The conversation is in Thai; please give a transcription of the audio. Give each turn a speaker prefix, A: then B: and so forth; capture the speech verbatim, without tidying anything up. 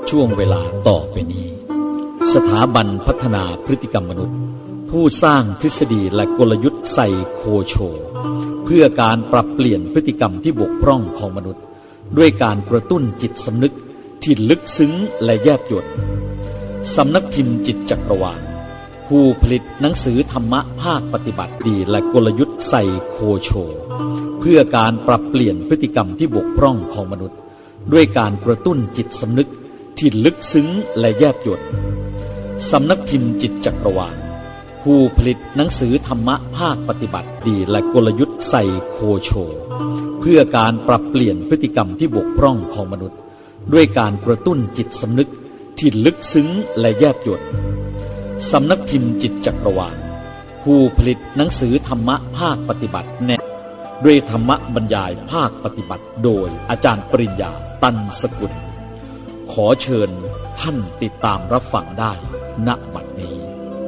A: ช่วงเวลาต่อไปนี้สถาบันพัฒนาพฤติกรรมมนุษย์ผู้สร้างทฤษฎีและกลยุทธ์ไซโคโชเพื่อการปรับเปลี่ยนพฤติกรรมที่บกพร่องของมนุษย์ด้วยการกระตุ้นจิตสำนึกที่ลึกซึ้งและแยบยลสำนักพิมพ์จิตจักรวาลผู้ผลิตหนังสือธรรมะภาคปฏิบัติดีและกลยุทธ์ไซโคโชเพื่อการปรับเปลี่ยนพฤติกรรมที่บกพร่องของมนุษย์ด้วยการกระตุ้นจิตสำนึกที่ลึกซึ้งและแยบยลสำนักพิมพ์จิตจักรวาลผู้ผลิตหนังสือธรรมะภาคปฏิบัติดีและกลยุทธ์ไซโคโชเพื่อการปรับเปลี่ยนพฤติกรรมที่บกพร่องของมนุษย์ด้วยการกระตุ้นจิตสำนึกที่ลึกซึ้งและแยบยลสำนักพิมพ์จิตจักรวาลผู้ผลิตหนังสือธรรมะภาคปฏิบัติแนด้วยธรรมะบรรยายภาคปฏิบัติโดยอาจารย์ปริญญาตันสกุลขอเชิญท่านติดตามรับฟังได้ณบัด